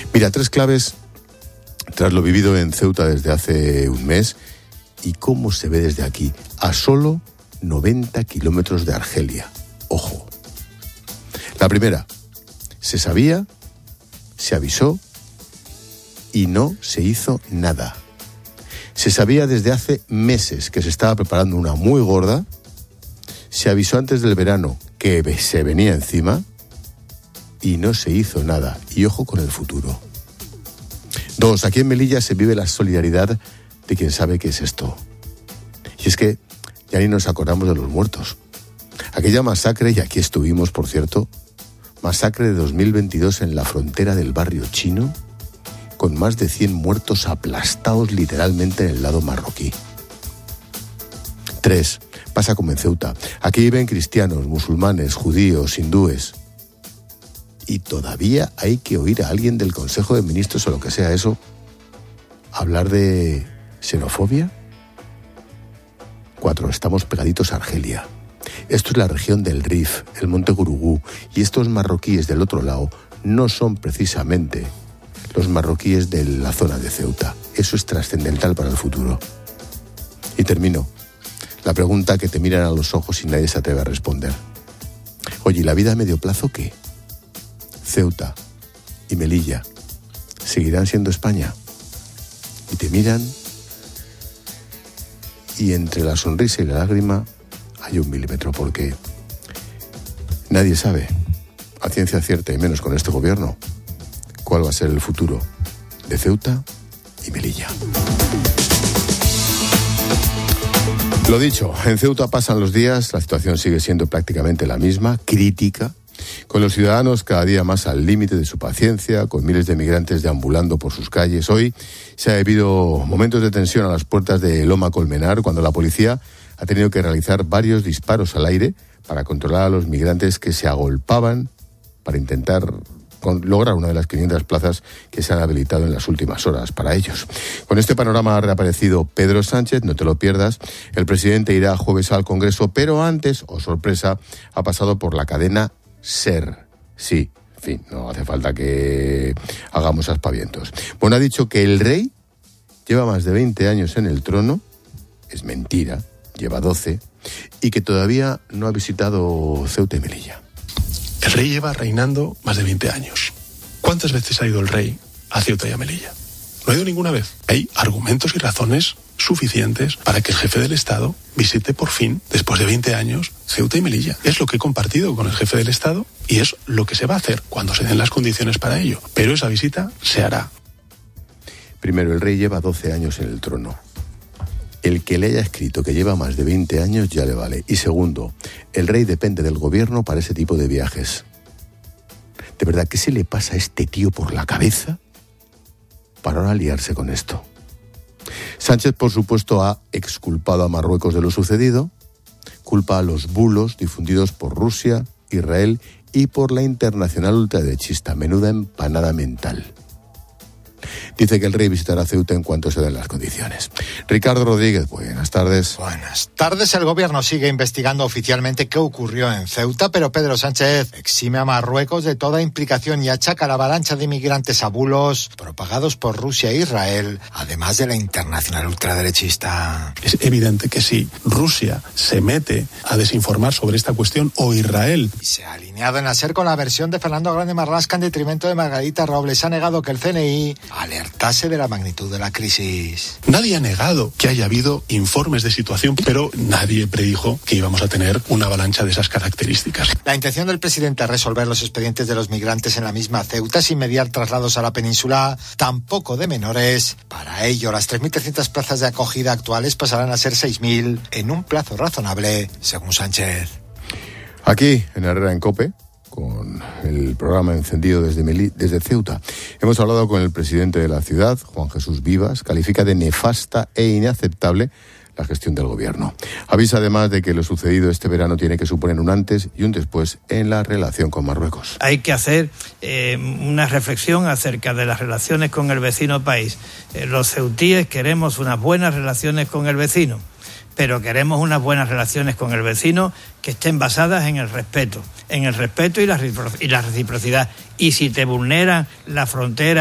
Mira, 3 claves tras lo vivido en Ceuta desde hace un mes y cómo se ve desde aquí, a solo 90 kilómetros de Argelia. Ojo. La primera, se sabía, se avisó y no se hizo nada. Se sabía desde hace meses que se estaba preparando una muy gorda, se avisó antes del verano que se venía encima y no se hizo nada. Y ojo con el futuro. 2, aquí en Melilla se vive la solidaridad de quien sabe qué es esto. Y es que ya ni nos acordamos de los muertos. Aquella masacre, y aquí estuvimos, por cierto, masacre de 2022 en la frontera del barrio chino, con más de 100 muertos aplastados literalmente en el lado marroquí. 3, pasa como en Ceuta. Aquí viven cristianos, musulmanes, judíos, hindúes. Y todavía hay que oír a alguien del Consejo de Ministros o lo que sea eso hablar de xenofobia. 4, estamos pegaditos a Argelia. Esto es la región del Rif, el monte Gurugú, y estos marroquíes del otro lado no son precisamente los marroquíes de la zona de Ceuta. Eso es trascendental para el futuro. Y termino. La pregunta que te miran a los ojos y nadie se atreve a responder. Oye, ¿y la vida a medio plazo qué? Ceuta y Melilla seguirán siendo España. Y te miran y entre la sonrisa y la lágrima hay 1 milímetro, porque nadie sabe, a ciencia cierta y menos con este gobierno, cuál va a ser el futuro de Ceuta y Melilla. Lo dicho, en Ceuta pasan los días, la situación sigue siendo prácticamente la misma, crítica, con los ciudadanos cada día más al límite de su paciencia, con miles de migrantes deambulando por sus calles. Hoy se ha vivido momentos de tensión a las puertas de Loma Colmenar, cuando la policía ha tenido que realizar varios disparos al aire para controlar a los migrantes que se agolpaban para intentar lograr una de las 500 plazas que se han habilitado en las últimas horas para ellos. Con este panorama ha reaparecido Pedro Sánchez, no te lo pierdas. El presidente irá jueves al Congreso, pero antes, oh sorpresa, ha pasado por la cadena SER. Sí, en fin, no hace falta que hagamos aspavientos. Bueno, ha dicho que el rey lleva más de 20 años en el trono, es mentira, lleva 12, y que todavía no ha visitado Ceuta y Melilla. El rey lleva reinando más de 20 años. ¿Cuántas veces ha ido el rey a Ceuta y a Melilla? No ha ido ninguna vez. Hay argumentos y razones suficientes para que el jefe del Estado visite por fin, después de 20 años, Ceuta y Melilla. Es lo que he compartido con el jefe del Estado y es lo que se va a hacer cuando se den las condiciones para ello. Pero esa visita se hará. Primero, el rey lleva 12 años en el trono. El que le haya escrito que lleva más de 20 años ya le vale. Y segundo, el rey depende del gobierno para ese tipo de viajes. ¿De verdad qué se le pasa a este tío por la cabeza para ahora liarse con esto? Sánchez, por supuesto, ha exculpado a Marruecos de lo sucedido, culpa a los bulos difundidos por Rusia, Israel y por la internacional ultraderechista. Menuda empanada mental. Dice que el rey visitará Ceuta en cuanto se den las condiciones. Ricardo Rodríguez, buenas tardes. Buenas tardes. El gobierno sigue investigando oficialmente qué ocurrió en Ceuta, pero Pedro Sánchez exime a Marruecos de toda implicación y achaca la avalancha de inmigrantes a bulos propagados por Rusia e Israel, además de la internacional ultraderechista. Es evidente que si Rusia se mete a desinformar sobre esta cuestión, o Israel... Y se ha alineado en la SER con la versión de Fernando Grande Marlaska en detrimento de Margarita Robles. Ha negado que el CNI alertase de la magnitud de la crisis. Nadie ha negado que haya habido informes de situación, pero nadie predijo que íbamos a tener una avalancha de esas características. La intención del presidente es resolver los expedientes de los migrantes en la misma Ceuta sin mediar traslados a la península, tampoco de menores. Para ello, las 3.300 plazas de acogida actuales pasarán a ser 6.000 en un plazo razonable, según Sánchez. Aquí, en Herrera en COPE, con el programa encendido desde Ceuta, hemos hablado con el presidente de la ciudad, Juan Jesús Vivas. Califica de nefasta e inaceptable la gestión del gobierno. Avisa además de que lo sucedido este verano tiene que suponer un antes y un después en la relación con Marruecos. Hay que hacer una reflexión acerca de las relaciones con el vecino país. Los ceutíes queremos unas buenas relaciones con el vecino, pero queremos unas buenas relaciones con el vecino que estén basadas en el respeto y la reciprocidad. Y si te vulneran la frontera